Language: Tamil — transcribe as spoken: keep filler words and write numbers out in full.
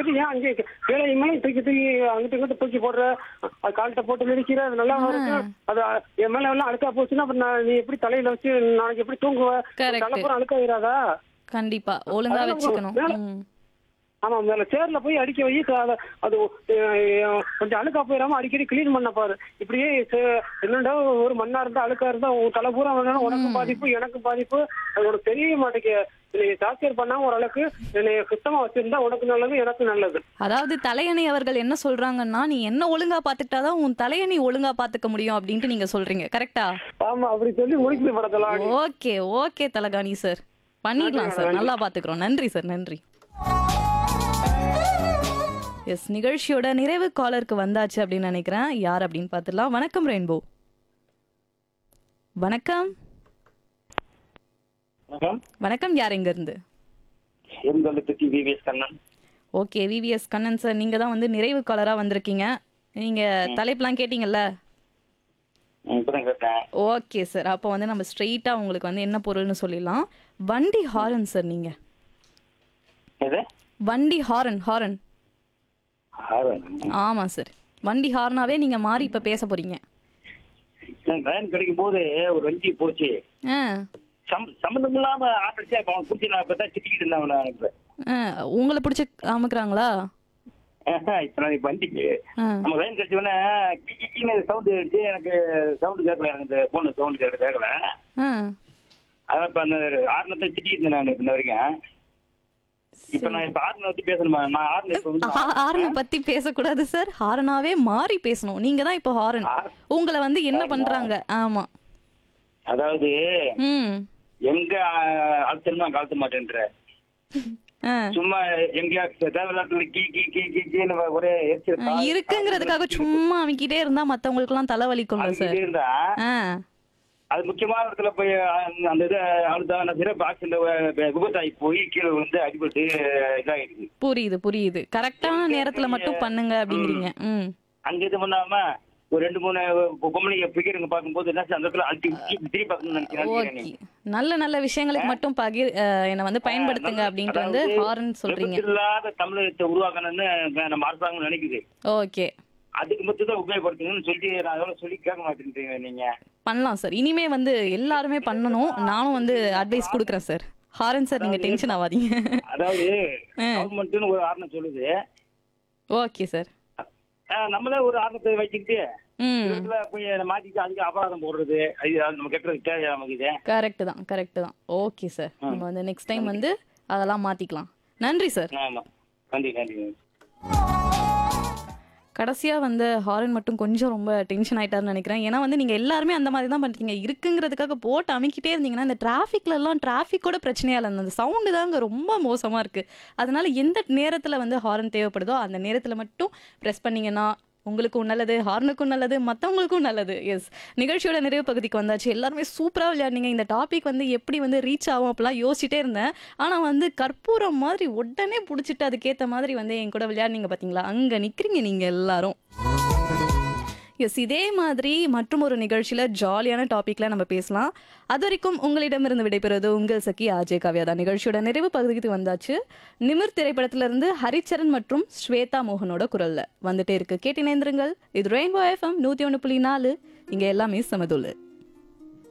கேட்டு ஏன் அங்கே கீழே மேலே தூக்கி தூக்கி அங்கிட்ட இங்கிட்ட தூக்கி போடுற, அது கால்கிட்ட போட்டு மிதிக்கிற, அது நல்லா இருக்கு. அது என் மேல எல்லாம் அழுக்கா போச்சுன்னா அப்புறம் நான் நீ எப்படி தலையில வச்சு நாளைக்கு எப்படி தூங்குவ? தலைப்புறம் அழுக்காயிராதா? கண்டிப்பா ஒழுங்கா வச்சுக்கணும். ம். ஆமா, மேல சேர்ல போய் அடிக்க வை. அத- அது அஹ், கொஞ்சம் அழுக்கா போயிடாம அடிக்கடி கிளீன் பண்ண பாரு. இப்படியே சே- என்னடா ஒரு மண்ணா இருந்தா அழுக்கா இருந்தா உன் தலை பூரா வேணாலும் உனக்கும் பாதிப்பு எனக்கும் பாதிப்பு. அது உனக்கு தெரிய மாட்டேங்க. என்னை டார்ச்சர் பண்ணாம ஓரளவுக்கு என்னை சுத்தமா வச்சிருந்தா உனக்கு நல்லது எனக்கு நல்லது. அதாவது தலையணை அவர்கள் என்ன சொல்றாங்கன்னா, நீ என்ன ஒழுங்கா பாத்துக்கிட்டாதான் உன் தலைய நீ ஒழுங்கா பாத்துக்க முடியும் அப்படின்ட்டு நீங்க சொல்றீங்க. கரெக்டா? ஆமா, அப்படி சொல்லி முடிக்குது படத்தெல்லாம். ஓகே ஓகே தலகாணி சார், பண்ணிடலாம் சார், நல்லா பாத்துக்கிறோம். நன்றி சார், நன்றி. எஸ், நிகழ்ச்சியோட நிறைவு காலருக்கு வந்தாச்சு அப்படின்னு நினைக்கிறேன். யார் அப்படின்னு பார்த்துடலாம். வணக்கம் ரெயின்போ. வணக்கம் வணக்கம். வணக்கம், யார் எங்க இருந்து? எருந்தொல்லிப்பட்டி VVS Kannan. Okay, VVS Kannan sir, நீங்க தான் வந்து நிறைவு காலரா வந்திருக்கீங்க. நீங்க தலைப்புலாம் கேட்டீங்கல்ல? ம், இப்பதான் கேட்டேன். ஓகே சார், அப்போ வந்து நம்ம ஸ்ட்ரெயிட்டா உங்களுக்கு வந்து என்ன பொருள்னு சொல்லிடலாம். வண்டி ஹாரன் சார். நீங்க எது? வண்டி ஹாரன் ஹாரன் ஆரன். ஆமா சார், வண்டி ஹார்னாவே நீங்க மாறி இப்ப பேச போறீங்க. நான் ட்ரெயின் கிடைக்கும் போது ஒரு வண்டி போச்சு. ஆ சம் சம்மந்தம் இல்லாம ஆட்டடிச்சு அப்ப அவன் குடிச்சு நான் இப்பதான் திட்டிக்கிட்டு இருந்தேன் அவனை எனக்கு. ஆ, உங்களை பிடிச்சி அமுக்குறாங்களா? ஆஹா, இப்ப நான் இப்ப வண்டிக்கு ஆ நம்ம ட்ரெயின் கிடைச்சோடனே கிக்கின்னு சவுண்டு அடிச்சு எனக்கு சவுண்டு கேட்கல. எனக்கு இந்த போன சவுண்டு கேட்க கேட்கல. ஆ அதான் இப்ப அந்த ஆறுனத்தை திட்டிக்கிட்டு இருந்தேன் நான் இப்ப இந்த வரைக்கும். இப்ப நான் இப்ப ஆறுனை பத்தி பேசணுமா? நான் ஆறுனை இப்ப வந்து ஹா- ஹாரனை பத்தி பேசக்கூடாது சார், ஹாரனாவே மாறி பேசணும். நீங்க தான் இப்போ ஹாரன். உங்களை வந்து என்ன பண்றாங்க? ஆமா. அதாவது ம் எங்க அழுத்தணுமா அங்க அழுத்த மாட்டேன்ற. ஆ சும்மா எங்கேயா தேவையில்லாத கீ கீ கீ கீ கீன்னு ஒரே எரிச்சல் ஆ, இருக்குங்கிறதுக்காக சும்மா அமைக்கிட்டே இருந்தா மத்தவங்களுக்கு எல்லாம் தலைவலிக்கும்ல சார். அழுத்திட்டே இருந்தா ஆ அது முக்கியமான இடத்துல போய் அந்த- அந்த இதை அழுத்தா அந்த சிறப்பு ஆக்சிடென்ட் விபத்தாகி போய் கீழே வந்து அடிபட்டு இதாகிடுது. புரியுது புரியுது, கரெக்டான நேரத்துல மட்டும் பண்ணுங்க அப்படிங்கிறீங்க. ம் அங்க இது பண்ணாம ஒரு ரெண்டு மூணு பொம்மனைங்க பிக்கிறவங்க பார்க்கும்போது என்ன அந்த இடத்துல அழுத்தி திருப்பி பார்க்கணும்னு நினைக்கிறேன். ஓகே, நல்ல நல்ல விஷயங்களுக்கு மட்டும் பகிர் அஹ், என்னை வந்து பயன்படுத்துங்க அப்படின்ட்டு வந்து ஹாரன் சொல்றீங்க. விபத்து இல்லாத தமிழகத்தை உருவாக்கணும்னு நம்ம அரசாங்கம் நினைக்குது. ஓகே, அதுக்கு மட்டும் தான் உபயோகப்படுத்துங்கன்னு சொல்லி நான் அதோட சொல்லி கேட்க மாட்டேன்றீங்க நீங்க. பண்ணலாம் சார். இனிமே வந்து எல்லாருமே பண்ணணும். நானும் வந்து அட்வைஸ் கொடுக்குறேன் சார். ஹாரன் சார், நீங்க டென்ஷன் ஆகாதீங்க. அதாவது கவர்மெண்ட்னு ஒரு ஆரணம் சொல்லுது. Okay sir. ஆஹ் நம்மளே ஒரு ஆரணத்தை வச்சுக்கிட்டு ம் இதுல போய் மாத்திட்டு அதுக்கு அபராதம் போடுறது அது அது நம்ம கெட்டுறது தேவையா நமக்கு இது? கரெக்ட் தான் கரெக்ட் தான். ஓகே சார், நம்ம வந்து நெக்ஸ்ட் டைம் வந்து அதெல்லாம் மாத்திக்கலாம். நன்றி சார். ஆமா, நன்றி நன்றி. கடைசியா வந்து ஹாரன் மட்டும் கொஞ்சம் ரொம்ப டென்ஷன் ஆயிட்டாருன்னு நினைக்கிறேன். ஏன்னா வந்து நீங்க எல்லாருமே அந்த மாதிரி தான் பண்றீங்க. இருக்குங்கிறதுக்காக போட்டு அமைக்கிட்டே இருந்தீங்கன்னா இந்த டிராஃபிக்ல எல்லாம் டிராஃபிக்கோட பிரச்சனையா இல்லை, அந்த சவுண்டு தாங்க ரொம்ப மோசமா இருக்கு. அதனால எந்த நேரத்துல வந்து ஹாரன் தேவைப்படுதோ அந்த நேரத்துல மட்டும் ப்ரெஸ் பண்ணீங்கன்னா உங்களுக்கும் நல்லது, ஹார்னுக்கும் நல்லது, மற்றவங்களுக்கும் நல்லது. எஸ், நிகழ்ச்சியோட நிறைவு பகுதிக்கு வந்தாச்சு. எல்லாருமே சூப்பராக விளையாடுனீங்க. இந்த டாபிக் வந்து எப்படி வந்து ரீச் ஆகும் அப்படிலாம் யோசிச்சுட்டே இருந்தேன். ஆனால் வந்து கற்பூரம் மாதிரி உடனே பிடிச்சிட்டு அதுக்கேற்ற மாதிரி வந்து என் கூட விளையாடுனீங்க. பார்த்தீங்களா, அங்கே நிற்கிறீங்க நீங்கள் எல்லாரும். எஸ், இதே மாதிரி மற்றும் ஒரு நிகழ்ச்சியில் ஜாலியான டாப்பிக்கில் நம்ம பேசலாம். அது வரைக்கும் உங்களிடமிருந்து விடைபெறுவது உங்கள் சகி ஆஜே காவ்யா தான். நிகழ்ச்சியோட நிறைவு பகுதிக்கு வந்தாச்சு. நிமிர் திரைப்படத்திலிருந்து ஹரிச்சரன் மற்றும் ஸ்வேதா மோகனோட குரல்ல வந்துட்டே இருக்கு. கேட்டினேந்திருங்கள். இது ரெயின்போ எஃப்எம் நூற்றி ஒன்று புள்ளி நாலு. இங்கே எல்லாமே சமதுள்ளு.